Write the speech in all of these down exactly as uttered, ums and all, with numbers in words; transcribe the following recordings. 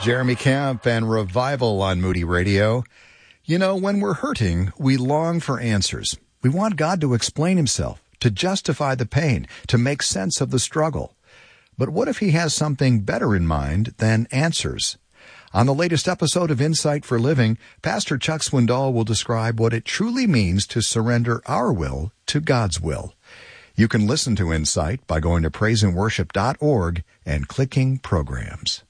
Jeremy Camp and Revival on Moody Radio. You know, when we're hurting, we long for answers. We want God to explain himself, to justify the pain, to make sense of the struggle. But what if he has something better in mind than answers? On the latest episode of Insight for Living, Pastor Chuck Swindoll will describe what it truly means to surrender our will to God's will. You can listen to Insight by going to praise and worship dot org and clicking Programs.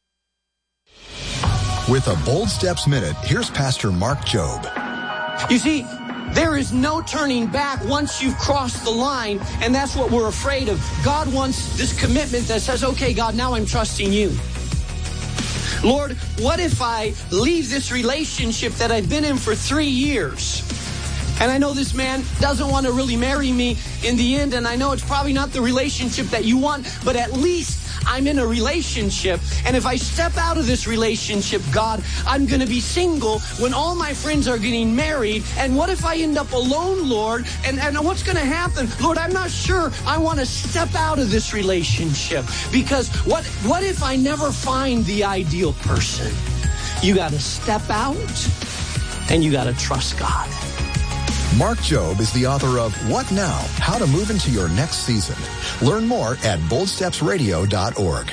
With a Bold Steps Minute, here's Pastor Mark Jobe. You see, there is no turning back once you've crossed the line, and that's what we're afraid of. God wants this commitment that says, okay, God, now I'm trusting you. Lord, what if I leave this relationship that I've been in for three years? And I know this man doesn't want to really marry me in the end, and I know it's probably not the relationship that you want, but at least I'm in a relationship, and if I step out of this relationship, God, I'm going to be single when all my friends are getting married, and what if I end up alone, Lord, and, and what's going to happen? Lord, I'm not sure I want to step out of this relationship, because what, what if I never find the ideal person? You got to step out, and you got to trust God. Mark Jobe is the author of What Now? How to Move into Your Next Season. Learn more at bold steps radio dot org.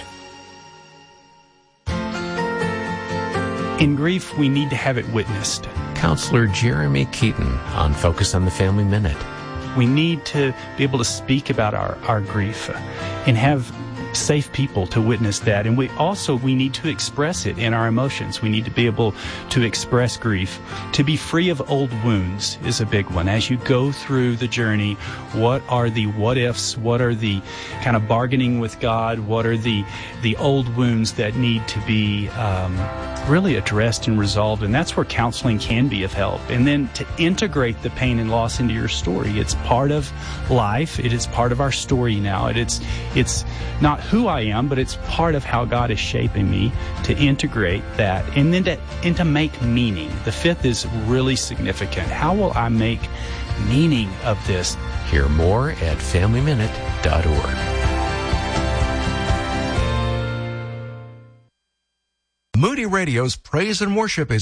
In grief, we need to have it witnessed. Counselor Jeremy Keaton on Focus on the Family Minute. We need to be able to speak about our, our grief and have safe people to witness that. And we also, we need to express it in our emotions. We need to be able to express grief. To be free of old wounds is a big one. As you go through the journey, what are the what ifs? What are the kind of bargaining with God? What are the, the old wounds that need to be um, really addressed and resolved? And that's where counseling can be of help. And then to integrate the pain and loss into your story. It's part of life. It is part of our story now. It, it's, it's not who I am, but it's part of how God is shaping me to integrate that and then to, and to make meaning. The fifth is really significant. How will I make meaning of this? Hear more at family minute dot org. Moody Radio's Praise and Worship is